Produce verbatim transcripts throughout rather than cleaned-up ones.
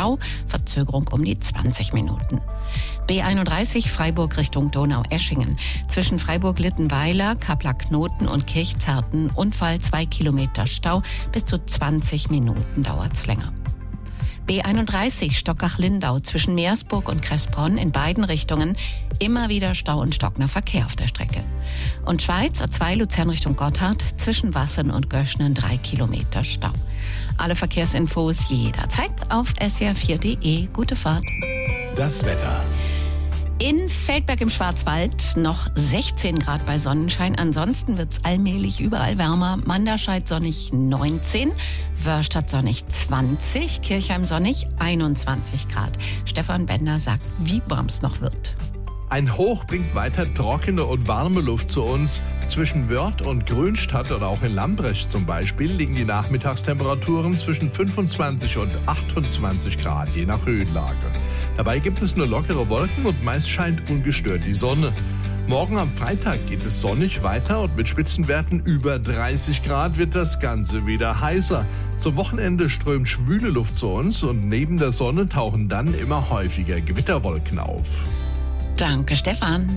Stau, Verzögerung um die zwanzig Minuten. B einunddreißig Freiburg Richtung Donau-Eschingen. Zwischen Freiburg-Littenweiler, Kappler-Knoten und Kirchzarten Unfall, zwei Kilometer Stau, bis zu zwanzig Minuten dauert's länger. B einunddreißig Stockach-Lindau zwischen Meersburg und Kressbronn in beiden Richtungen immer wieder Stau und stockender Verkehr auf der Strecke. Und Schweiz A zwei Luzern Richtung Gotthard zwischen Wassen und Göschnen drei Kilometer Stau. Alle Verkehrsinfos jederzeit auf S W R vier Punkt de. Gute Fahrt. Das Wetter. In Feldberg im Schwarzwald noch sechzehn Grad bei Sonnenschein. Ansonsten wird's allmählich überall wärmer. Manderscheid sonnig neunzehn, Wörstadt sonnig zwanzig, Kirchheim sonnig einundzwanzig Grad. Stefan Bender sagt, wie warm es noch wird. Ein Hoch bringt weiter trockene und warme Luft zu uns. Zwischen Wörth und Grünstadt oder auch in Lambrecht zum Beispiel liegen die Nachmittagstemperaturen zwischen fünfundzwanzig und achtundzwanzig Grad, je nach Höhenlage. Dabei gibt es nur lockere Wolken und meist scheint ungestört die Sonne. Morgen am Freitag geht es sonnig weiter und mit Spitzenwerten über dreißig Grad wird das Ganze wieder heißer. Zum Wochenende strömt schwüle Luft zu uns und neben der Sonne tauchen dann immer häufiger Gewitterwolken auf. Danke, Stefan.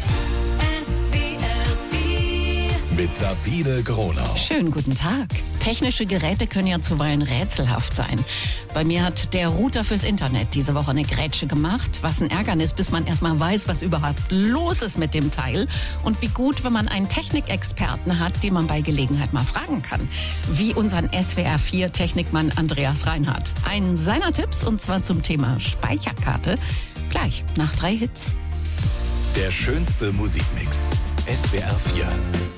Mit Sabine Gronau. Schönen guten Tag. Technische Geräte können ja zuweilen rätselhaft sein. Bei mir hat der Router fürs Internet diese Woche eine Grätsche gemacht. Was ein Ärgernis, bis man erstmal weiß, was überhaupt los ist mit dem Teil. Und wie gut, wenn man einen Technikexperten hat, den man bei Gelegenheit mal fragen kann. Wie unseren S W R vier Technikmann Andreas Reinhardt. Einen seiner Tipps, und zwar zum Thema Speicherkarte. Gleich nach drei Hits. Der schönste Musikmix. S W R vier.